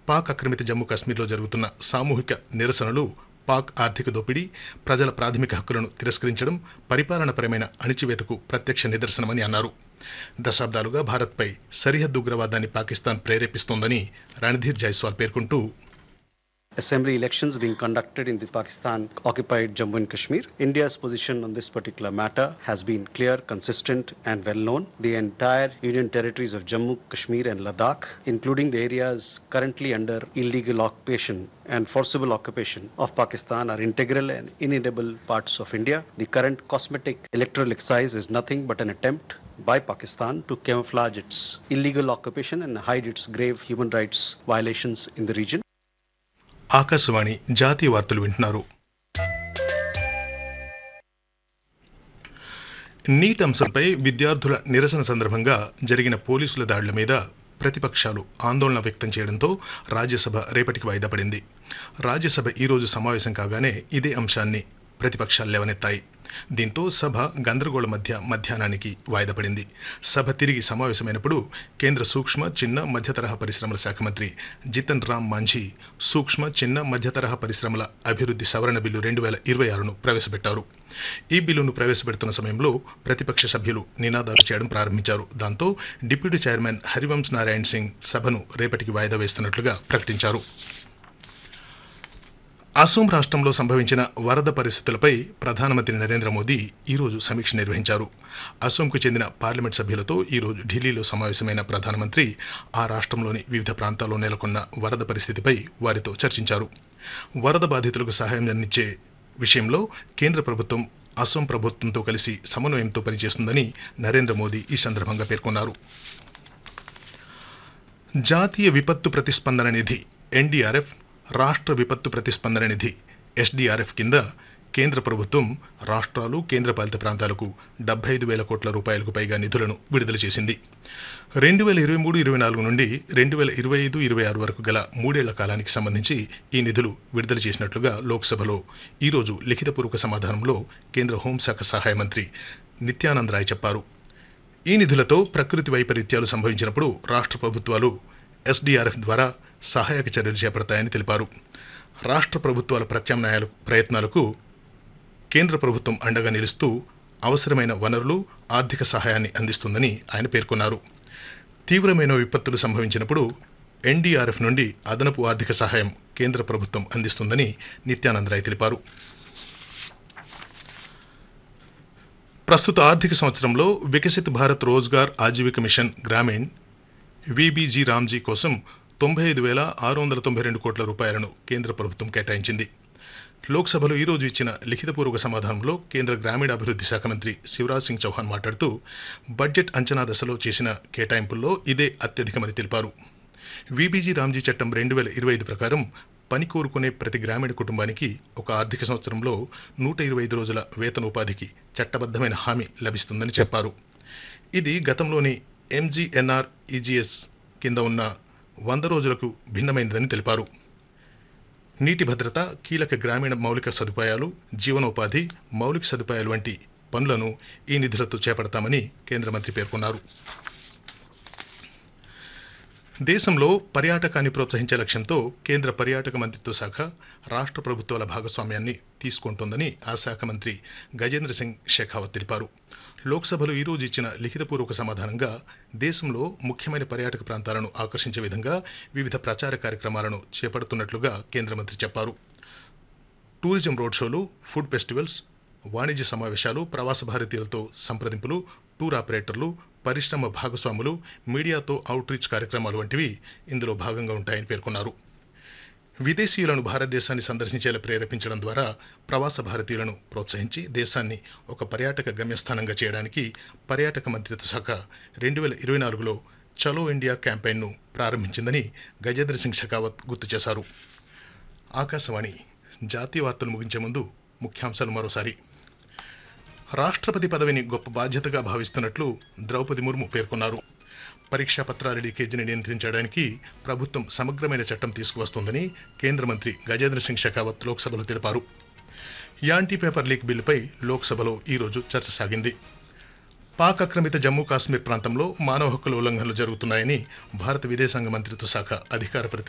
పాక్ ఆక్రమిత జమ్మూ కాశ్మీర్లో జరుగుతున్న సామూహిక నిరసనలు పాక్ ఆర్థిక దోపిడీ, ప్రజల ప్రాథమిక హక్కులను తిరస్కరించడం, పరిపాలనపరమైన అణిచివేతకు ప్రత్యక్ష నిదర్శనమని అన్నారు. దశాబ్దాలుగా భారత్పై సరిహద్దు ఉగ్రవాదాన్ని పాకిస్తాన్ ప్రేరేపిస్తోందని రణధీర్ జైస్వాల్ పేర్కొంటూ, Assembly elections being conducted in the Pakistan-occupied Jammu and Kashmir. India's position on this particular matter has been clear, consistent and well known. The entire Union territories of Jammu, Kashmir and Ladakh, including the areas currently under illegal occupation and forcible occupation of Pakistan, are integral and inedible parts of India. The current cosmetic electoral exercise is nothing but an attempt by Pakistan to camouflage its illegal occupation and hide its grave human rights violations in the region. Akashvani జాతీయ వార్తలు వింటున్నారు. Neat అంశంపై విద్యార్థుల నిరసన సందర్భంగా జరిగిన పోలీసుల దాడుల మీద ప్రతిపక్షాలు ఆందోళన వ్యక్తం చేయడంతో రాజ్యసభ రేపటికి వాయిదా పడింది. రాజ్యసభ ఈరోజు సమావేశం కాగానే ఇదే అంశాన్ని ప్రతిపక్షాలు లేవనెత్తాయి. దీంతో సభ గందరగోళ మధ్య మధ్యాహ్నానికి వాయిదా పడింది. సభ తిరిగి సమావేశమైనప్పుడు కేంద్ర సూక్ష్మ, చిన్న, మధ్యతరహా పరిశ్రమల శాఖ మంత్రి జితన్ రామ్ మాంఝీ సూక్ష్మ, చిన్న, మధ్యతరహా పరిశ్రమల అభివృద్ధి సవరణ బిల్లు 2026ను ప్రవేశపెట్టారు. ఈ బిల్లును ప్రవేశపెడుతున్న సమయంలో ప్రతిపక్ష సభ్యులు నినాదాలు చేయడం ప్రారంభించారు. దాంతో డిప్యూటీ చైర్మన్ హరివంశ్ నారాయణ్ సింగ్ సభను రేపటికి వాయిదా వేస్తున్నట్లుగా ప్రకటించారు. అసోం రాష్ట్రంలో సంభవించిన వరద పరిస్థితులపై ప్రధానమంత్రి నరేంద్ర మోదీ ఈరోజు సమీక్ష నిర్వహించారు. అసోంకు చెందిన పార్లమెంట్ సభ్యులతో ఈరోజు ఢిల్లీలో సమావేశమైన ప్రధానమంత్రి ఆ రాష్ట్రంలోని వివిధ ప్రాంతాల్లో నెలకొన్న వరద పరిస్థితిపై వారితో చర్చించారు. వరద బాధితులకు సహాయం అందించే విషయంలో కేంద్ర ప్రభుత్వం అసోం ప్రభుత్వంతో కలిసి సమన్వయంతో పనిచేస్తుందని నరేంద్ర మోదీ ఈ సందర్భంగా పేర్కొన్నారు. జాతీయ విపత్తు ప్రతిస్పందన నిధి ఎన్డీఆర్ఎఫ్, రాష్ట్ర విపత్తు ప్రతిస్పందన నిధి ఎస్డీఆర్ఎఫ్ కింద కేంద్ర ప్రభుత్వం రాష్ట్రాలు, కేంద్రపాలిత ప్రాంతాలకు 75,000 కోట్ల రూపాయలకు పైగా నిధులను విడుదల చేసింది. 2023-24 నుండి 2025-26 వరకు గల 3 ఏళ్ల కాలానికి సంబంధించి ఈ నిధులు విడుదల చేసినట్లుగా లోక్సభలో ఈరోజు లిఖితపూర్వక సమాధానంలో కేంద్ర హోంశాఖ సహాయ మంత్రి నిత్యానంద్ రాయ్ చెప్పారు. ఈ నిధులతో ప్రకృతి వైపరీత్యాలు సంభవించినప్పుడు రాష్ట్ర ప్రభుత్వాలు ఎస్డీఆర్ఎఫ్ ద్వారా సహాయక చర్యలు చేపడతాయని తెలిపారు. రాష్ట్ర ప్రభుత్వాల ప్రయత్నాలకు కేంద్ర ప్రభుత్వం అండగా నిలుస్తూ అవసరమైన వనరులు, ఆర్థిక సహాయాన్ని అందిస్తుందని ఆయన పేర్కొన్నారు. తీవ్రమైన విపత్తులు సంభవించినప్పుడు ఎన్డీఆర్ఎఫ్ నుండి అదనపు ఆర్థిక సహాయం కేంద్ర ప్రభుత్వం అందిస్తుందని నిత్యానంద్ రాయ్ తెలిపారు. ప్రస్తుత ఆర్థిక సంవత్సరంలో వికసిత్ భారత్ రోజ్గార్ ఆజీవిక మిషన్ గ్రామీణ్ విబీజీ రామ్జీ కోసం 95,692 కోట్ల రూపాయలను కేంద్ర ప్రభుత్వం కేటాయించింది. లోక్సభలో ఈరోజు ఇచ్చిన లిఖితపూర్వక సమాధానంలో కేంద్ర గ్రామీణాభివృద్ధి శాఖ మంత్రి శివరాజ్ సింగ్ చౌహాన్ మాట్లాడుతూ బడ్జెట్ అంచనా దశలో చేసిన కేటాయింపుల్లో ఇదే అత్యధికమని తెలిపారు. విబీజీ రామ్జీ చట్టం 2025 ప్రకారం పని కోరుకునే ప్రతి గ్రామీణ కుటుంబానికి ఒక ఆర్థిక సంవత్సరంలో 125 రోజుల వేతనోపాధికి చట్టబద్ధమైన హామీ లభిస్తుందని చెప్పారు. ఇది గతంలోని ఎంజీఎన్ఆర్ఈజీఎస్ కింద ఉన్న 100 రోజులకు భిన్నమైనదని తెలిపారు. నీటి భద్రత, కీలక గ్రామీణ మౌలిక సదుపాయాలు, జీవనోపాధి, మౌలిక సదుపాయాలు వంటి పనులను ఈ నిధులతో చేపడతామని కేంద్ర మంత్రి పేర్కొన్నారు. దేశంలో పర్యాటకాన్ని ప్రోత్సహించే లక్ష్యంతో కేంద్ర పర్యాటక మంత్రిత్వ శాఖ రాష్ట్ర ప్రభుత్వాల భాగస్వామ్యాన్ని తీసుకుంటోందని ఆ శాఖ మంత్రి గజేంద్ర సింగ్ షెకావత్ తెలిపారు. లోక్సభలో ఈరోజు ఇచ్చిన లిఖితపూర్వక సమాధానంగా దేశంలో ముఖ్యమైన పర్యాటక ప్రాంతాలను ఆకర్షించే విధంగా వివిధ ప్రచార కార్యక్రమాలను చేపడుతున్నట్లుగా కేంద్ర మంత్రి చెప్పారు. టూరిజం రోడ్ షోలు, ఫుడ్ ఫెస్టివల్స్, వాణిజ్య సమావేశాలు, ప్రవాస భారతీయులతో సంప్రదింపులు, టూర్ ఆపరేటర్లు, పరిశ్రమ భాగస్వాములు, మీడియాతో అవుట్రీచ్ కార్యక్రమాలు వంటివి ఇందులో భాగంగా ఉంటాయని పేర్కొన్నారు. విదేశీయులను భారతదేశాన్ని సందర్శించేలా ప్రేరేపించడం ద్వారా ప్రవాస భారతీయులను ప్రోత్సహించి దేశాన్ని ఒక పర్యాటక గమ్యస్థానంగా చేయడానికి పర్యాటక మంత్రిత్వ శాఖ 2024లో చలో ఇండియా క్యాంపెయిన్ను ప్రారంభించిందని గజేంద్ర సింగ్ షెకావత్ గుర్తు చేశారు. ఆకాశవాణి జాతీయ వార్తలు ముగించే ముందు ముఖ్యాంశాలు మరోసారి. రాష్ట్రపతి పదవిని గొప్ప బాధ్యతగా భావిస్తున్నట్లు ద్రౌపది ముర్ము పేర్కొన్నారు. పరీక్షా పత్రాల లీకేజీని నియంత్రించడానికి ప్రభుత్వం సమగ్రమైన చట్టం తీసుకువస్తోందని కేంద్ర మంత్రి గజేంద్ర సింగ్ షెకావత్ లోక్సభలో తెలిపారు. యాంటీ పేపర్ లీక్ బిల్లుపై లోక్సభలో ఈరోజు చర్చ సాగింది. పాక్ ఆక్రమిత జమ్మూ కాశ్మీర్ ప్రాంతంలో మానవ హక్కుల ఉల్లంఘనలు జరుగుతున్నాయని భారత విదేశాంగ మంత్రిత్వ శాఖ అధికార